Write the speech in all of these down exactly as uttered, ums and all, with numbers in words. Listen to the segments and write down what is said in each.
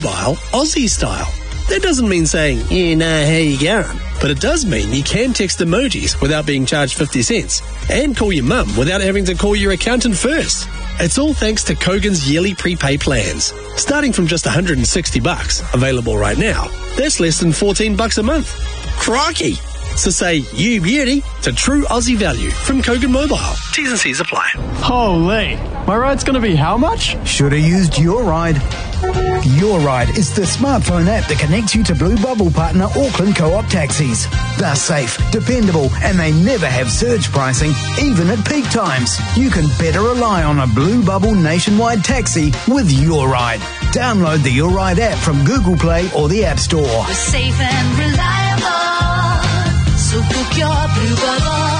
Mobile Aussie style. That doesn't mean saying, yeah, nah, how you going? But it does mean you can text emojis without being charged fifty cents and call your mum without having to call your accountant first. It's all thanks to Kogan's yearly prepay plans. Starting from just one hundred sixty bucks, available right now, that's less than fourteen bucks a month. Crikey! So say you beauty to true Aussie value from Kogan Mobile. T's and C's apply. Holy, my ride's going to be how much? Should have used Your Ride. Your Ride is the smartphone app that connects you to Blue Bubble partner Auckland Co-op taxis. They're safe, dependable, and they never have surge pricing, even at peak times. You can better rely on a Blue Bubble nationwide taxi with Your Ride. Download the Your Ride app from Google Play or the App Store. We're safe and reliable, so book your Blue Bubble.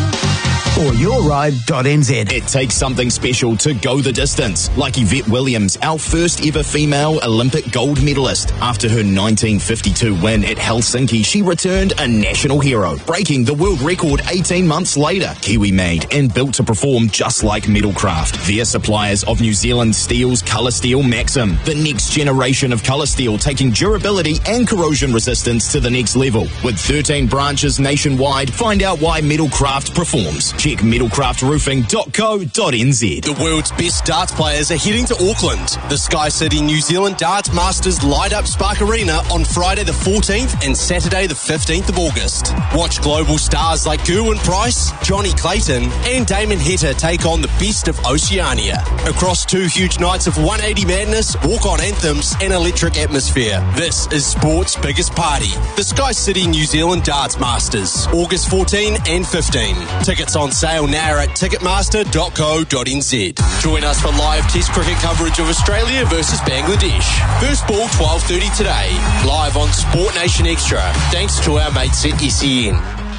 Or your ride dot n z. It takes something special to go the distance, like Yvette Williams, our first ever female Olympic gold medalist. After her nineteen fifty-two win at Helsinki, she returned a national hero, breaking the world record eighteen months later. Kiwi made and built to perform just like Metalcraft. They're suppliers of New Zealand Steel's Colour Steel Maxim, the next generation of colour steel, taking durability and corrosion resistance to the next level. With thirteen branches nationwide, find out why Metalcraft performs. Check metalcraft roofing dot co dot n z. The world's best darts players are heading to Auckland. The Sky City New Zealand Darts Masters light up Spark Arena on Friday the fourteenth and Saturday the fifteenth of August. Watch global stars like Gerwyn Price, Johnny Clayton and Damon Heta take on the best of Oceania. Across two huge nights of one eighty madness, walk-on anthems and electric atmosphere. This is sport's biggest party. The Sky City New Zealand Darts Masters, August fourteenth and fifteenth. Tickets on sale now at ticketmaster dot co dot n z. Join us for live Test cricket coverage of Australia versus Bangladesh. First ball twelve thirty today, live on Sport Nation Extra, thanks to our mates at S E N.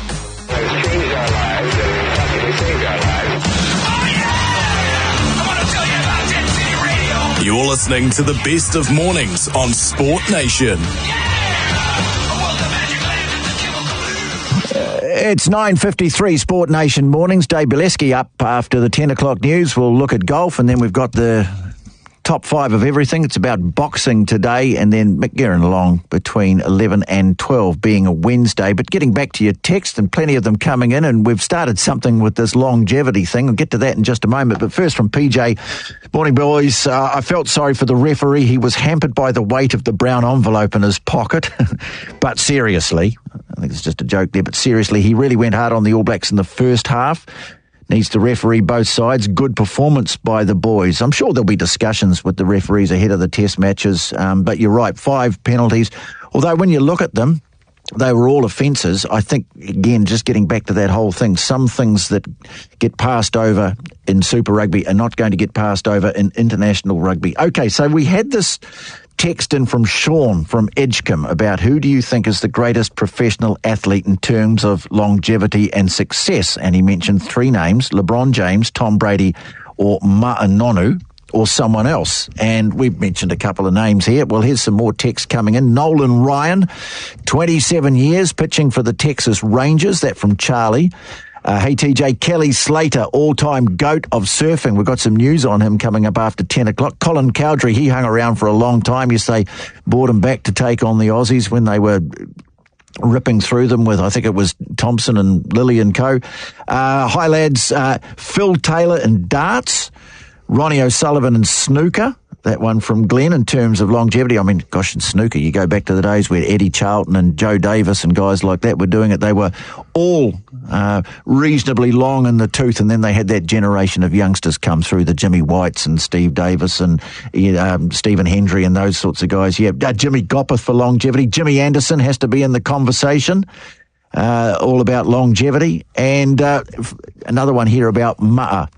You're listening to the best of mornings on Sport Nation. It's nine fifty-three Sport Nation mornings. Dave Bileski up after the ten o'clock news. We'll look at golf, and then we've got the top five of everything. It's about boxing today, and then Mick Guerin along between eleven and twelve, being a Wednesday. But getting back to your text, and plenty of them coming in, and we've started something with this longevity thing. We'll get to that in just a moment. But first from P J. Morning, boys. Uh, I felt sorry for the referee. He was hampered by the weight of the brown envelope in his pocket. But seriously, I think it's just a joke there, but seriously, he really went hard on the All Blacks in the first half. Needs to referee both sides. Good performance by the boys. I'm sure there'll be discussions with the referees ahead of the test matches, um, but you're right, five penalties. Although when you look at them, they were all offences. I think, again, just getting back to that whole thing, some things that get passed over in Super Rugby are not going to get passed over in international rugby. Okay, so we had this text in from Sean from Edgecombe about who do you think is the greatest professional athlete in terms of longevity and success, and he mentioned three names: LeBron James, Tom Brady, or Ma'a Nonu, or someone else. And we've mentioned a couple of names here. Well, here's some more text coming in. Nolan Ryan, twenty-seven years, pitching for the Texas Rangers. That from Charlie. Uh, hey, T J, Kelly Slater, all-time GOAT of surfing. We've got some news on him coming up after ten o'clock. Colin Cowdrey, he hung around for a long time. Yes, they brought him back to take on the Aussies when they were ripping through them with, I think it was Thompson and Lilly and co. Uh, hi, lads. Uh, Phil Taylor in darts. Ronnie O'Sullivan in snooker. That one from Glenn in terms of longevity. I mean, gosh, in snooker, you go back to the days where Eddie Charlton and Joe Davis and guys like that were doing it. They were all uh, reasonably long in the tooth, and then they had that generation of youngsters come through, the Jimmy Whites and Steve Davis and um, Stephen Hendry and those sorts of guys. Yeah, uh, Jimmy Gopperth for longevity. Jimmy Anderson has to be in the conversation. Uh, all about longevity. And uh, another one here about Ma'a.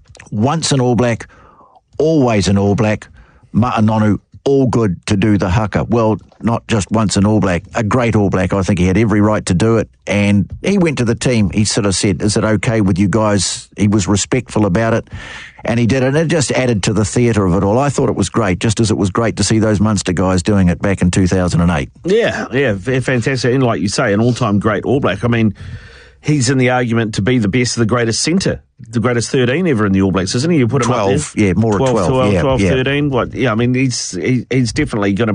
Once an All Black, always an All Black. Ma'a Nonu, all good to do the haka. Well, not just once an All Black, a great All Black. I think he had every right to do it. And he went to the team. He sort of said, is it okay with you guys? He was respectful about it. And he did it. And it just added to the theatre of it all. I thought it was great, just as it was great to see those Munster guys doing it back in two thousand eight. Yeah, yeah, fantastic. And like you say, an all-time great All Black. I mean, he's in the argument to be the best of the greatest centre, the greatest thirteen ever in the All Blacks, isn't he? You put him twelve, up there. yeah, more twelve, of twelve, twelve, yeah, twelve, yeah. thirteen. What? Yeah, I mean, he's he, he's definitely going to